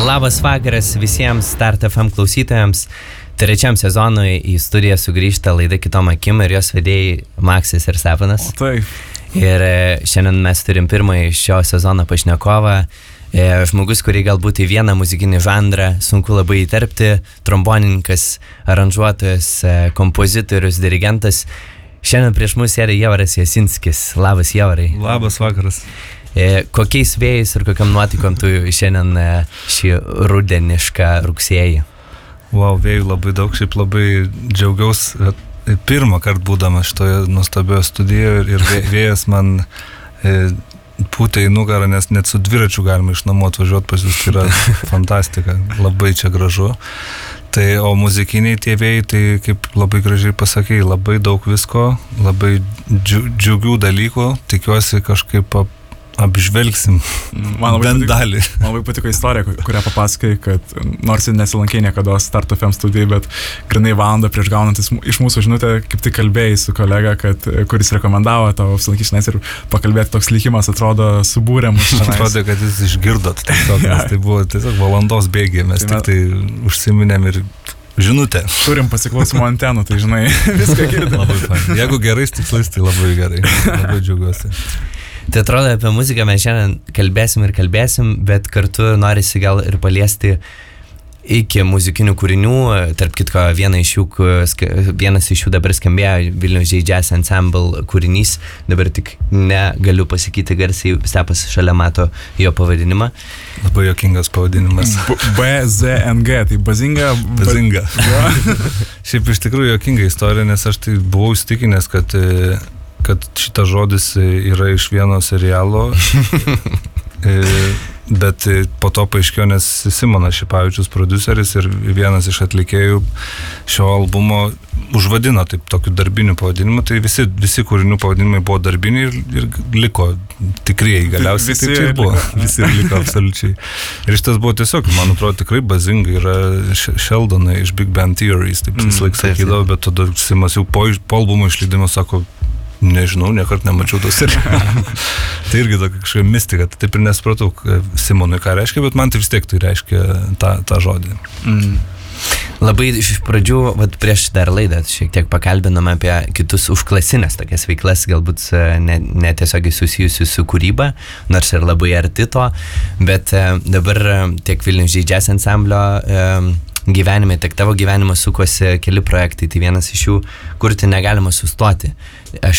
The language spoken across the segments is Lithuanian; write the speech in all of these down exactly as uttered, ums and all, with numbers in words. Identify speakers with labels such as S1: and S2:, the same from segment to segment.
S1: Labas vakaras visiems Start F M klausytojams. Trečiam sezonui į studiją sugrįžta laida Kitom akim ir jos vedėjai Maksas ir Stefanas.
S2: O taip.
S1: Ir šiandien mes turim pirmąjį šio sezono pašnekovą. Žmogus, kurį galbūt į vieną muzikinį žanrą sunku labai įterpti. Trombonininkas, aranžuotojas, kompozitorius, dirigentas. Šiandien prieš mus yra Jevaras Jasinskis. Labas, Jevarai.
S2: Labas vakaras.
S1: E, kokiais vėjais ir kokiam nuotikom tu šiandien e, šį rudenišką rugsėjį?
S2: Wow, vėjų labai daug, šiaip labai džiaugiausi pirmą kartą būdamas šitoje nuostabioje studijoje ir vėjas man e, pūtė į nugarą, nes net su dviračiu galima iš namų atvažiuoti pas jūs, tai yra fantastika, labai čia gražu. Tai, o muzikiniai tie vėjai, tai kaip labai gražiai pasakei, labai daug visko, labai džiu, džiugių dalykų, tikiuosi kažkaip ap, apžvelgsim
S3: man
S2: bent dalį.
S3: Man labai patiko istorija, kurią papasakai, kad nors ir nesilankai niekada Start F M studijai, bet grinai valandą prieš gaunantis iš mūsų žinutę, kaip tik kalbėjai su kolega, kad, kuris rekomendavo tavo apsilankyti šiandien ir pakalbėti, toks likimas atrodo subūrė mus šiandien.
S2: Atrodė, kad jūs išgirdot tiesiog, nes tai buvo tiesiog valandos bėgiai, mes tai tik tai užsiminėm ir žinutę.
S3: Turim pasiklausimo antenų, tai žinai, viską girdim.
S2: Labai fain. Jeigu gerais tikslais, tai labai gerai. Labai džiaugiuosi.
S1: Tai atrodo, apie muziką mes šiandien kalbėsim ir kalbėsim, bet kartu norisi gal ir paliesti iki muzikinių kūrinių. Tarp kitko, viena iš jų, vienas iš jų dabar skambėjo Vilniaus Jazz Ensemble kūrinys. Dabar tik negaliu pasakyti garsiai, Stepas šalia mato jo pavadinimą.
S2: Labai juokingas pavadinimas.
S3: B Z N G, tai bazinga.
S2: Bazinga. Šiaip iš tikrųjų juokinga istorija, nes aš tai buvau įstikinęs, kad kad šitas žodis yra iš vieno serialo, bet po to paaiškėjo, nes Simonas Šipavičius prodiuseris ir vienas iš atlikėjų šio albumo užvadino taip tokiu darbiniu pavadinimu, tai visi, visi kūrinių pavadinimai buvo darbiniai ir, ir liko tikrieji galiausiai.
S3: Visi
S2: tai buvo, visi liko absoliučiai. Ir šitas buvo tiesiog, man atrodo, tikrai bazinga, yra Sheldonai iš Big Bang Theories, taip jis laik sakydavo, bet tada Simas jau po, po albumo išleidimo sako, nežinau, niekart nemačiau tos serialų. Tai irgi tokia kažkokia mistika, taip ir nesupratau Simonui, ką reiškia, bet man tai vis tiek tai reiškia tą, tą žodį.
S1: Mm. Labai iš pradžių, vat, prieš dar laidą šiek tiek pakalbinome apie kitus užklasinės tokias veiklas, galbūt ne, ne tiesiogiai susijusius su kūryba, nors ir labai arti to, bet dabar tiek Vilniaus Jazz Ensemble gyvenime, tiek tavo gyvenime sukosi keli projektai, tai vienas iš jų kurti negalima sustoti. Aš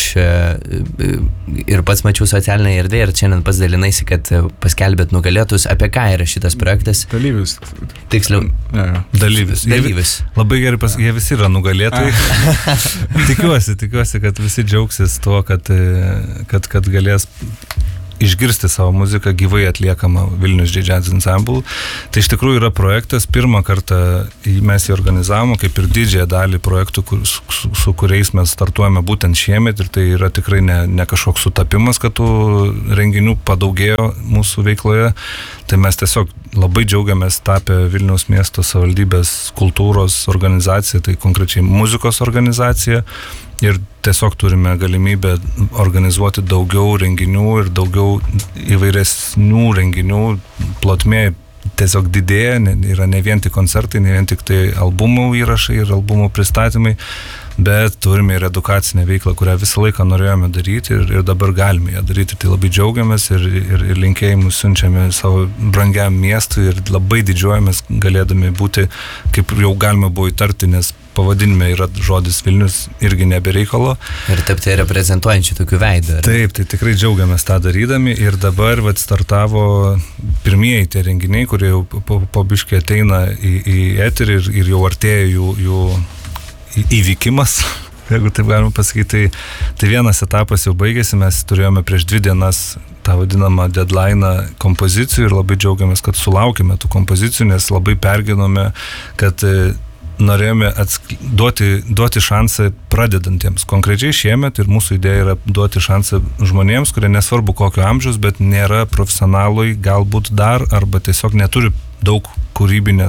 S1: ir pats mačiau socialinę erdvę ir šiandien pats dalinaisi, kad paskelbėt nugalėtus. Apie ką yra šitas projektas?
S3: Dalyvis.
S1: Tiksliau.
S3: Ja, ja.
S2: Dalyvis.
S1: Dalyvis.
S2: Jie, labai gerai pas, jie visi yra nugalėtojai. tikiuosi, tikiuosi, kad visi džiaugsis tuo, kad, kad, kad galės išgirsti savo muziką gyvai atliekamą Vilniaus Jazz Ensemble. Tai iš tikrųjų yra projektas, pirmą kartą mes jį organizavome, kaip ir didžiąją dalį projektų, kur, su, su kuriais mes startuojame būtent šiemet, ir tai yra tikrai ne, ne kažkoks sutapimas, kad tų renginių padaugėjo mūsų veikloje. Tai mes tiesiog labai džiaugiamės tapę Vilniaus miesto savivaldybės kultūros organizacija, tai konkrečiai muzikos organizacija. Ir tiesiog turime galimybę organizuoti daugiau renginių ir daugiau įvairesnių renginių. Plotmė tiesiog didėja, yra ne vien tik koncertai, ne vien tik tai albumų įrašai ir albumų pristatymai, bet turime ir edukacinę veiklą, kurią visą laiką norėjome daryti ir, ir dabar galime ją daryti. Tai labai džiaugiamės ir, ir, ir linkėjimus siunčiame savo brangiam miestui ir labai didžiuojamės galėdami būti, kaip jau galima buvo įtarti, nes pavadinime yra žodis Vilnius irgi nebereikalo.
S1: Ir taip tai reprezentuojančių tokių veidų.
S2: Taip, tai tikrai džiaugiamės tą darydami ir dabar vat, startavo pirmieji tie renginiai, kurie jau po, po biškį ateina į, į eterį ir, ir jau artėja jų, jų įvykimas, jeigu taip galima pasakyti. Tai, tai vienas etapas jau baigėsi, mes turėjome prieš dvi dienas tą vadinamą deadline'ą kompozicijų ir labai džiaugiamės, kad sulaukime tų kompozicijų, nes labai perginome, kad norėjome atsk... duoti, duoti šansą pradedantiems. Konkrečiai šiemet ir mūsų idėja yra duoti šansą žmonėms, kurie nesvarbu kokio amžiaus, bet nėra profesionalai galbūt dar arba tiesiog neturi daug kūrybinės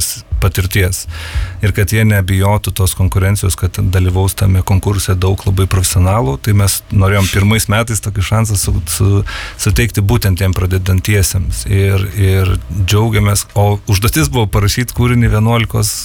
S2: patirties. Ir kad jie nebijotų tos konkurencijos, kad dalyvaus tame konkurse daug labai profesionalų, tai mes norėjom pirmais metais tokį šansą su, su, suteikti būtent tiem pradedantiesiems. Ir, ir džiaugiamės, o užduotis buvo parašyti kūrinį vienuolikos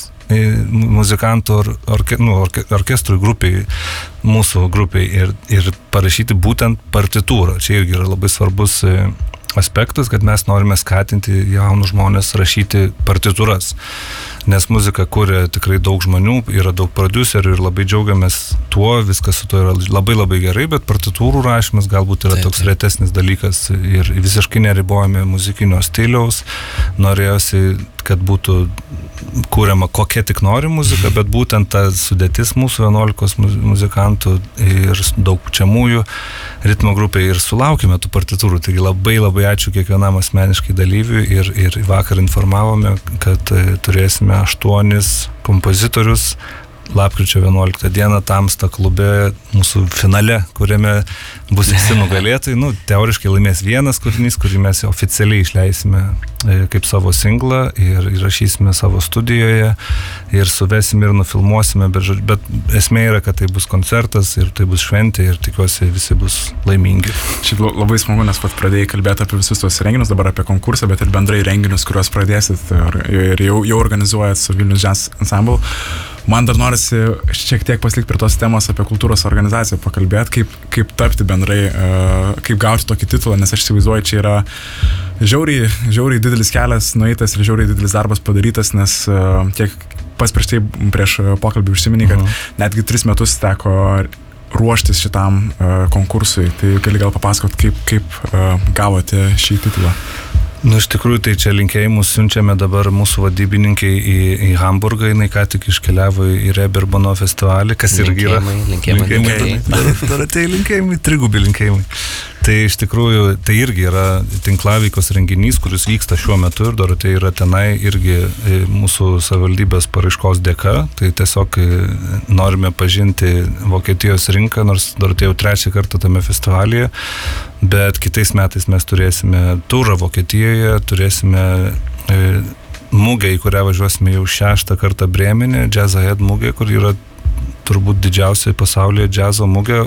S2: muzikantų or, orke, nu, orke, orkestrui grupiai, mūsų grupiai ir, ir parašyti būtent partitūrą. Čia irgi yra labai svarbus aspektas, kad mes norime skatinti jaunus žmonės rašyti partitūras, nes muziką kuria tikrai daug žmonių, yra daug prodiuserių ir labai džiaugiamės tuo, viskas su to yra labai labai gerai, bet partitūrų rašymas galbūt yra taip, toks taip. retesnis dalykas ir visiškai neribojame muzikinio stiliaus, norėjosi, kad būtų kūriama kokia tik nori muzika, bet būtent ta sudėtis mūsų vienuolikos muzikantų ir daug pučiamųjų ritmo grupėje ir sulaukime tų partitūrų. Taigi labai labai ačiū kiekvienam asmeniškai dalyviui ir, ir vakar informavome, kad turėsime aštuonis kompozitorius lapkričio vienuoliktą dieną Tamsta klube mūsų finale, kuriame bus visi nugalėtojai. Nu, teoriškai laimės vienas kūrinys, kurį mes oficialiai išleisime kaip savo singlą ir įrašysime savo studijoje ir suvesime ir nufilmuosime, bet, bet esmė yra, kad tai bus koncertas ir tai bus šventė ir tikiuosi visi bus laimingi.
S3: Šiaip labai smagu, nes pat pradėjai kalbėti apie visus tos renginius, dabar apie konkursą, bet ir bendrai renginius, kuriuos pradėsit ir, ir jau, jau organizuojat su Vilnius Jazz Ensemble. Man dar norisi šiek tiek pasilikti prie tos temos apie kultūros organizaciją, pakalbėti, kaip, kaip tapti bendrai, kaip gauti tokį titulą, nes aš įsivaizduoju, čia yra žiauriai, žiauriai didelis kelias nueitas ir žiauriai didelis darbas padarytas, nes tiek pas prieš tai, prieš pokalbį užsiminį, kad uh-huh. netgi tris metus teko ruoštis šitam konkursui. Tai gali gal papasakot, kaip, kaip gavote šį titulą?
S2: Nu, iš tikrųjų, tai čia linkėjimus siunčiame dabar mūsų vadybininkai į, į Hamburgą, jinai ką tik iškeliavo į Reberbano festivalį, kas irgi yra.
S1: Linkėjimai, linkėjimai.
S2: Dar, dar atėjo linkėjimai, trigubi linkėjimai. Tai iš tikrųjų, tai irgi yra tinklaveikos renginys, kuris vyksta šiuo metu ir dar tai yra tenai irgi mūsų savivaldybės paraiškos dėka. Tai tiesiog norime pažinti Vokietijos rinką, nors dar tai jau trečią kartą tame festivalyje, bet kitais metais mes turėsime turą Vokietijoje, turėsime e, mugę, į kurią važiuosime jau šeštą kartą Brėmenė, Jazz Ahead mugė, kur yra turbūt didžiausia pasaulyje džiazo mugė.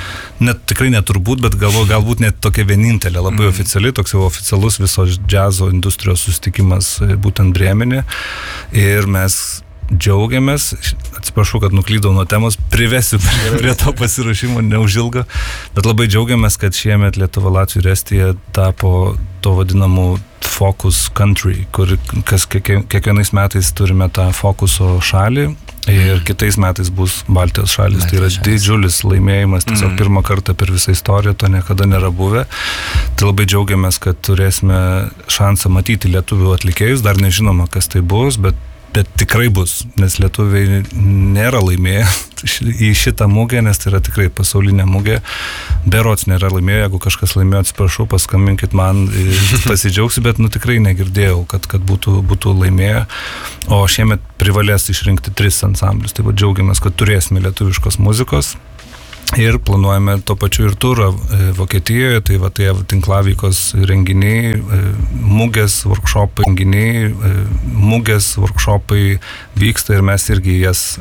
S2: Net tikrai neturbūt, bet galvo, galbūt net tokia vienintelė, labai mm. oficiali, toks jau oficialus visos džiazo industrijos susitikimas būtent Brėmenė. Ir mes džiaugiamės, atsiprašau, kad nuklydau nuo temos, privesiu prie, prie to pasirašymo neužilgo, bet labai džiaugiamės, kad šiemet Lietuva, Latvija ir Estija tapo to vadinamų focus country, kur kas kiekvienais metais turime tą fokuso šalį ir kitais metais bus Baltijos šalis. Tai yra didžiulis laimėjimas, tiesiog mm. pirmą kartą per visą istoriją to niekada nėra buvę. Tai labai džiaugiamės, kad turėsime šansą matyti lietuvių atlikėjus, dar nežinoma, kas tai bus, bet Bet tikrai bus, nes lietuviai nėra laimėję į šitą mugę, nes tai yra tikrai pasaulinė mugė. Berods nėra laimėję, jeigu kažkas laimėjo, atsiprašau, paskambinkit man, pasidžiaugsiu, bet nu tikrai negirdėjau, kad, kad būtų, būtų laimėję. O šiemet privalės išrinkti tris ansamblius, tai va džiaugiamės, kad turėsime lietuviškos muzikos. Ir planuojame to pačiu ir turą Vokietijoje, tai va tai tinklaveikos renginiai, mugės, workshopai, renginiai, mugės, workshopai vyksta ir mes irgi jas